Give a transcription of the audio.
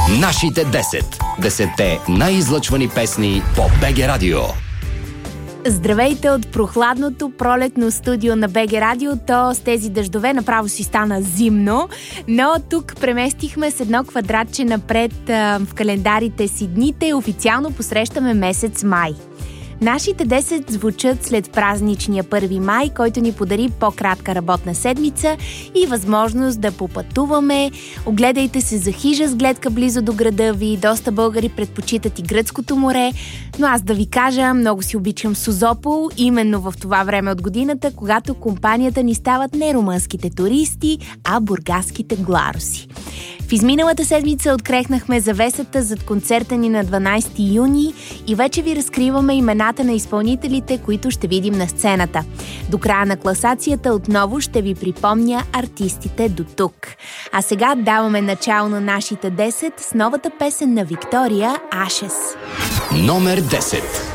Нашите 10. 10-те най-излъчвани песни по БГ Радио. Здравейте от прохладното пролетно студио на БГ Радио. То с тези дъждове направо си стана зимно, но тук преместихме с едно квадратче напред в календарите си дните и официално посрещаме месец май. Нашите 10 звучат след празничния 1 май, който ни подари по-кратка работна седмица и възможност да попътуваме. Огледайте се за хижа с гледка близо до града ви. Доста българи предпочитат и Гръцкото море, но аз да ви кажа, много си обичам Созопол, именно в това време от годината, когато компанията ни стават не румънските туристи, а бургаските гларуси. В изминалата седмица открехнахме завесата зад концерта ни на 12 юни и вече ви разкриваме имената на изпълнителите, които ще видим на сцената. До края на класацията отново ще ви припомня артистите до тук. А сега даваме начало на нашите 10 с новата песен на Виктория «Ashes». Номер 10.